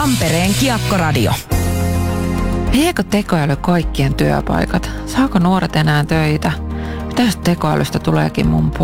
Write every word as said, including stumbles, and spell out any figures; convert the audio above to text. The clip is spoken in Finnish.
Tampereen Kiekkoradio. Viekö tekoäly kaikkien työpaikat? Saako nuoret enää töitä? Mitä jos tekoälystä tuleekin mun